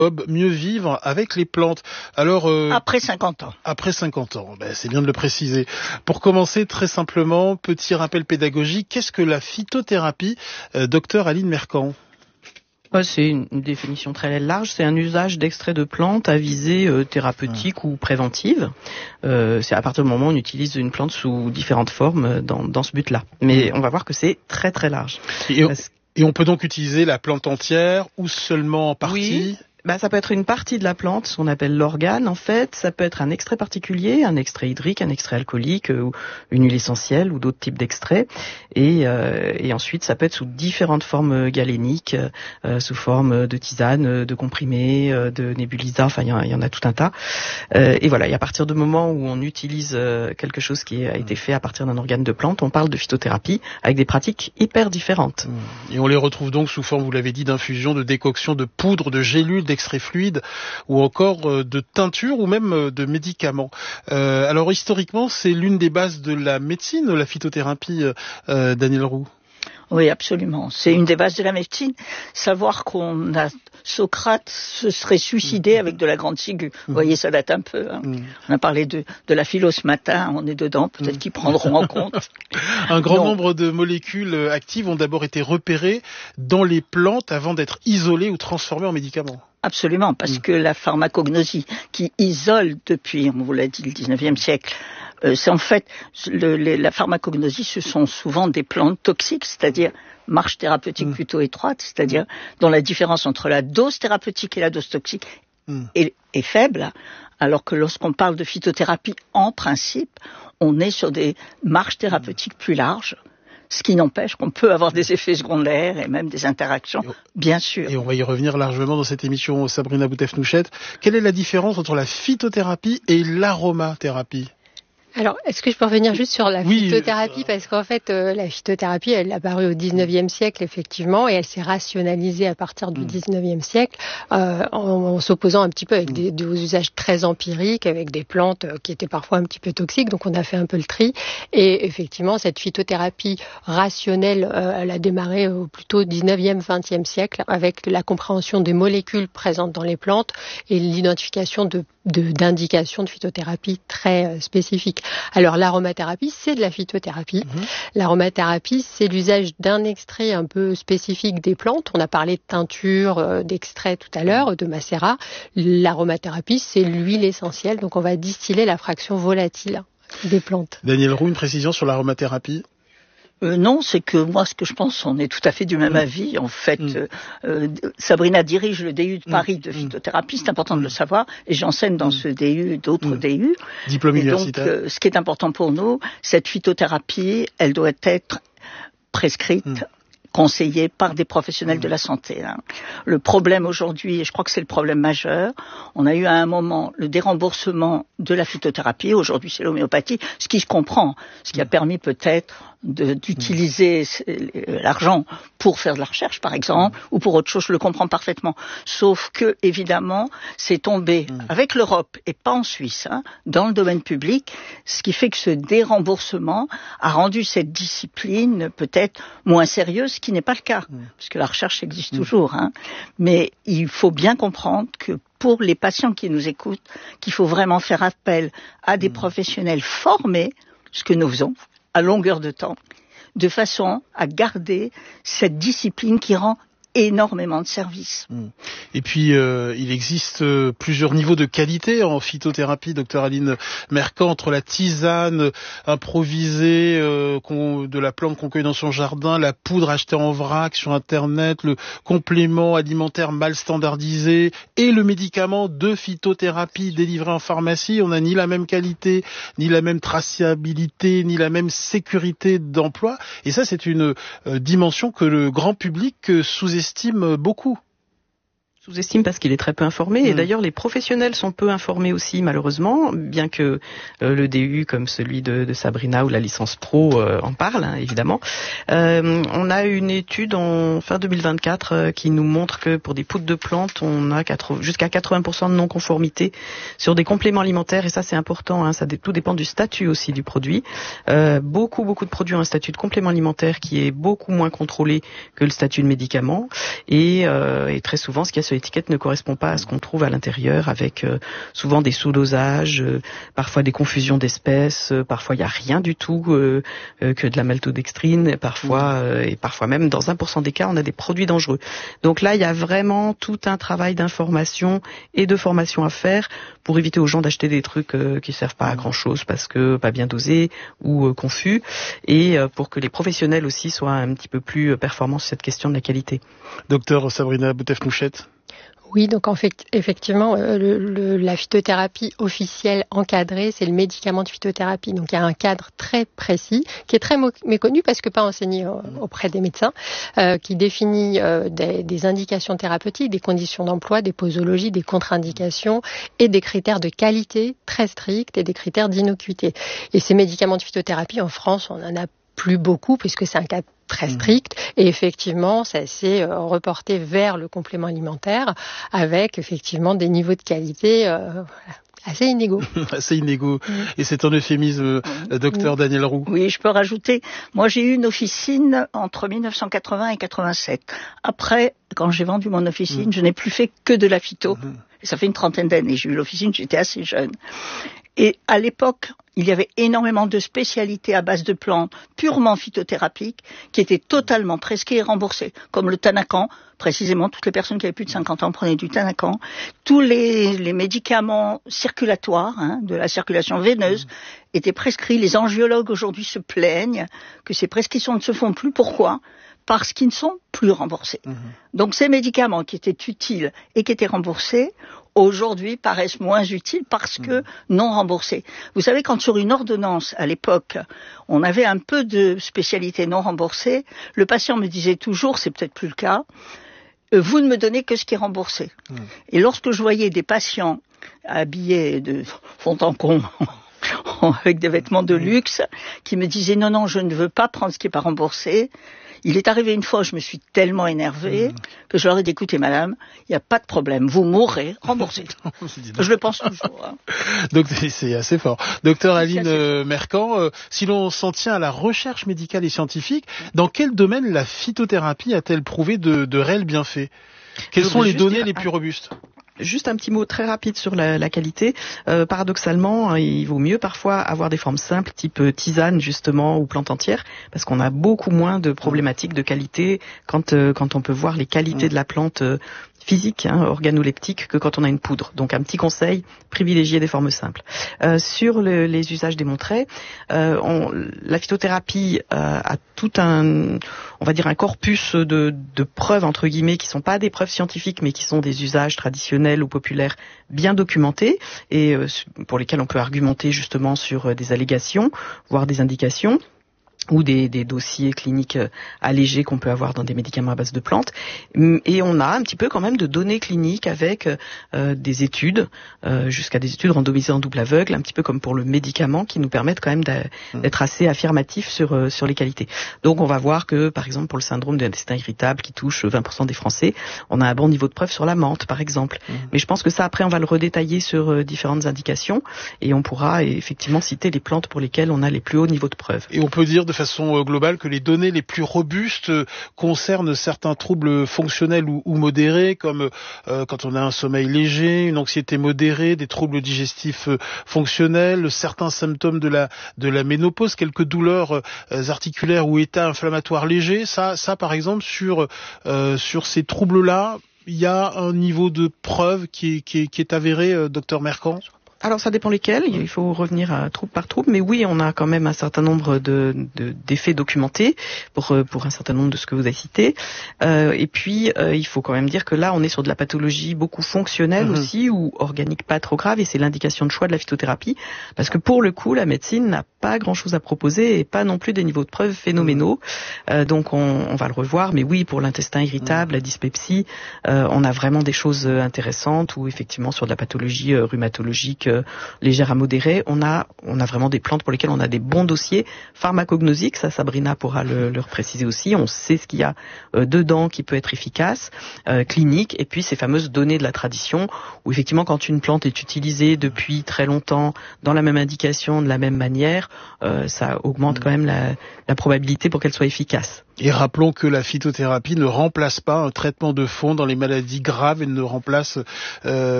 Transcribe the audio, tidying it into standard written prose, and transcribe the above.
Mieux vivre avec les plantes. Alors après 50 ans. Après 50 ans, c'est bien de le préciser. Pour commencer, très simplement, petit rappel pédagogique, qu'est-ce que la phytothérapie, docteur Aline Mercant? C'est une définition très large, c'est un usage d'extraits de plantes à visée thérapeutique ou préventive. C'est à partir du moment où on utilise une plante sous différentes formes dans ce but-là. Mais on va voir que c'est très très large. Et on peut donc utiliser la plante entière ou seulement en partie? Oui. Ça peut être une partie de la plante, ce qu'on appelle l'organe en fait. Ça peut être un extrait particulier, un extrait hydrique, un extrait alcoolique, ou une huile essentielle ou d'autres types d'extraits. Et ensuite, ça peut être sous différentes formes galéniques, sous forme de tisane, de comprimés, de nébulisa. Enfin, il y en a tout un tas. Et voilà. Et à partir du moment où on utilise quelque chose qui a été fait à partir d'un organe de plante, on parle de phytothérapie avec des pratiques hyper différentes. Et on les retrouve donc sous forme, vous l'avez dit, d'infusion, de décoction, de poudre, de gélules, d'extraits fluides ou encore de teinture ou même de médicaments. Alors historiquement, c'est l'une des bases de la médecine, la phytothérapie, Daniel Roux. Oui, absolument. C'est une des bases de la médecine. Savoir Socrate se serait suicidé avec de la grande ciguë. Vous voyez, ça date un peu. On a parlé de la philo ce matin, on est dedans, peut-être qu'ils prendront en compte. Un grand nombre de molécules actives ont d'abord été repérées dans les plantes avant d'être isolées ou transformées en médicaments. Absolument, parce que la pharmacognosie qui isole depuis, on vous l'a dit, le 19e siècle, c'est en fait, la pharmacognosie, ce sont souvent des plantes toxiques, c'est-à-dire marche thérapeutique plutôt étroite, c'est-à-dire dont la différence entre la dose thérapeutique et la dose toxique est faible, alors que lorsqu'on parle de phytothérapie, en principe, on est sur des marches thérapeutiques plus larges. Ce qui n'empêche qu'on peut avoir des effets secondaires et même des interactions, bien sûr. Et on va y revenir largement dans cette émission, Sabrina Boutef-Nouchet. Quelle est la différence entre la phytothérapie et l'aromathérapie ? Alors, est-ce que je peux revenir juste sur la phytothérapie, parce qu'en fait, la phytothérapie, elle est apparue au 19e siècle, effectivement, et elle s'est rationalisée à partir du 19e siècle, en s'opposant un petit peu avec des usages très empiriques, avec des plantes qui étaient parfois un petit peu toxiques, donc on a fait un peu le tri. Et effectivement, cette phytothérapie rationnelle, elle a démarré au plutôt 19e, 20e siècle, avec la compréhension des molécules présentes dans les plantes et l'identification d'indications de phytothérapie très spécifiques. Alors l'aromathérapie, c'est de la phytothérapie. L'aromathérapie, c'est l'usage d'un extrait un peu spécifique des plantes. On a parlé de teinture, d'extrait tout à l'heure, de macérat. L'aromathérapie, c'est l'huile essentielle. Donc on va distiller la fraction volatile des plantes. Daniel Roux, une précision sur l'aromathérapie ? Non, c'est que moi, ce que je pense, on est tout à fait du même avis. En fait, Sabrina dirige le DU de Paris de phytothérapie, c'est important de le savoir, et j'enseigne dans ce DU d'autres DU. Diplôme universitaire. Donc, ce qui est important pour nous, cette phytothérapie, elle doit être prescrite, conseillée par des professionnels de la santé. Le problème aujourd'hui, et je crois que c'est le problème majeur, on a eu à un moment le déremboursement de la phytothérapie, aujourd'hui c'est l'homéopathie, ce qui se comprend, ce qui a permis peut-être d'utiliser l'argent pour faire de la recherche, par exemple, ou pour autre chose, je le comprends parfaitement. Sauf que, évidemment, c'est tombé avec l'Europe et pas en Suisse, dans le domaine public, ce qui fait que ce déremboursement a rendu cette discipline peut-être moins sérieuse, ce qui n'est pas le cas, parce que la recherche existe toujours. Mais il faut bien comprendre que pour les patients qui nous écoutent, qu'il faut vraiment faire appel à des professionnels formés, ce que nous faisons, à longueur de temps, de façon à garder cette discipline qui rend énormément de services. Et puis, il existe plusieurs niveaux de qualité en phytothérapie, docteur Aline Mercant, entre la tisane improvisée de la plante qu'on cueille dans son jardin, la poudre achetée en vrac sur Internet, le complément alimentaire mal standardisé et le médicament de phytothérapie délivré en pharmacie. On n'a ni la même qualité, ni la même traçabilité, ni la même sécurité d'emploi. Et ça, c'est une dimension que le grand public sous-estime beaucoup. Sous-estime parce qu'il est très peu informé. Et d'ailleurs, les professionnels sont peu informés aussi, malheureusement, bien que le DU, comme celui de Sabrina ou la licence pro, en parle, évidemment. On a une étude en fin 2024 qui nous montre que pour des poudres de plantes, on a jusqu'à 80% de non-conformité sur des compléments alimentaires. Et ça, c'est important. Tout dépend du statut aussi du produit. Beaucoup de produits ont un statut de complément alimentaire qui est beaucoup moins contrôlé que le statut de médicament. Et très souvent, ce qu'il y a plus l'étiquette ne correspond pas à ce qu'on trouve à l'intérieur, avec souvent des sous-dosages, parfois des confusions d'espèces, parfois il n'y a rien du tout que de la maltodextrine, parfois et parfois même dans 1% des cas on a des produits dangereux. Donc là il y a vraiment tout un travail d'information et de formation à faire pour éviter aux gens d'acheter des trucs qui servent pas à grand chose parce que pas bien dosés ou confus, et pour que les professionnels aussi soient un petit peu plus performants sur cette question de la qualité. Docteur Sabrina Boutef-Mouchette. Oui, donc en fait, effectivement, la phytothérapie officielle encadrée, c'est le médicament de phytothérapie. Donc il y a un cadre très précis, qui est très méconnu parce que pas enseigné auprès des médecins, qui définit des indications thérapeutiques, des conditions d'emploi, des posologies, des contre-indications et des critères de qualité très stricts et des critères d'innocuité. Et ces médicaments de phytothérapie, en France, on en a plus beaucoup puisque c'est un cadre très strict, et effectivement ça s'est reporté vers le complément alimentaire avec effectivement des niveaux de qualité assez inégaux. Assez inégaux. Et c'est un euphémisme, docteur Daniel Roux. Oui, je peux rajouter. Moi, j'ai eu une officine entre 1980 et 87. Après, quand j'ai vendu mon officine, je n'ai plus fait que de la phyto. Et ça fait une trentaine d'années. J'ai eu l'officine, j'étais assez jeune. Et à l'époque, il y avait énormément de spécialités à base de plantes purement phytothérapiques qui étaient totalement prescrites et remboursées, comme le Tanacan. Précisément, toutes les personnes qui avaient plus de 50 ans prenaient du Tanacan. Tous les médicaments circulatoires, de la circulation veineuse, étaient prescrits. Les angiologues aujourd'hui se plaignent que ces prescriptions ne se font plus. Pourquoi ? Parce qu'ils ne sont plus remboursés. Donc ces médicaments qui étaient utiles et qui étaient remboursés, aujourd'hui paraissent moins utiles parce que non remboursés. Vous savez, quand sur une ordonnance, à l'époque, on avait un peu de spécialité non remboursée, le patient me disait toujours, c'est peut-être plus le cas, vous ne me donnez que ce qui est remboursé. Et lorsque je voyais des patients habillés de fond en comble, avec des vêtements de luxe, qui me disaient non, je ne veux pas prendre ce qui n'est pas remboursé. Il est arrivé une fois, je me suis tellement énervée que je leur ai dit, écoutez madame, il n'y a pas de problème, vous mourrez remboursé. Je le pense toujours. Donc c'est assez fort. Docteur Aline Mercant, si l'on s'en tient à la recherche médicale et scientifique, dans quel domaine la phytothérapie a-t-elle prouvé de réels bienfaits ? Quelles sont les données les plus robustes ? Juste un petit mot très rapide sur la qualité. Paradoxalement, il vaut mieux parfois avoir des formes simples, type tisane justement ou plante entière, parce qu'on a beaucoup moins de problématiques de qualité quand on peut voir les qualités de la plante physique, organoleptique, que quand on a une poudre. Donc un petit conseil, privilégier des formes simples. Sur les usages démontrés, la phytothérapie a tout un corpus de preuves entre guillemets qui sont pas des preuves scientifiques mais qui sont des usages traditionnels ou populaires bien documentés et pour lesquels on peut argumenter justement sur des allégations, voire des indications, ou des dossiers cliniques allégés qu'on peut avoir dans des médicaments à base de plantes. Et on a un petit peu quand même de données cliniques avec des études, jusqu'à des études randomisées en double aveugle, un petit peu comme pour le médicament, qui nous permettent quand même d'être assez affirmatifs sur les qualités. Donc on va voir que, par exemple, pour le syndrome de l'intestin irritable qui touche 20% des Français, on a un bon niveau de preuve sur la menthe, par exemple. Mais je pense que ça, après, on va le redétailler sur différentes indications et on pourra effectivement citer les plantes pour lesquelles on a les plus hauts niveaux de preuve. Et on peut dire de façon globale que les données les plus robustes concernent certains troubles fonctionnels ou modérés, comme quand on a un sommeil léger, une anxiété modérée, des troubles digestifs fonctionnels, certains symptômes de la ménopause, quelques douleurs articulaires ou états inflammatoires légers. Ça par exemple, sur ces troubles-là, il y a un niveau de preuve qui est avéré, docteur Mercant ? Alors ça dépend lesquels, il faut revenir à troupe par troupe, mais oui, on a quand même un certain nombre d'effets documentés pour un certain nombre de ce que vous avez cité. Et puis il faut quand même dire que là on est sur de la pathologie beaucoup fonctionnelle aussi, ou organique pas trop grave, et c'est l'indication de choix de la phytothérapie, parce que pour le coup la médecine n'a pas grand chose à proposer et pas non plus des niveaux de preuve phénoménaux. Donc on va le revoir, mais oui, pour l'intestin irritable, la dyspepsie, on a vraiment des choses intéressantes, ou effectivement sur de la pathologie rhumatologique légère à modérée, on a vraiment des plantes pour lesquelles on a des bons dossiers pharmacognosiques. Ça, Sabrina pourra le préciser aussi. On sait ce qu'il y a dedans qui peut être efficace, clinique, et puis ces fameuses données de la tradition, où effectivement, quand une plante est utilisée depuis très longtemps, dans la même indication, de la même manière, ça augmente quand même la probabilité pour qu'elle soit efficace. Et rappelons que la phytothérapie ne remplace pas un traitement de fond dans les maladies graves, et ne remplace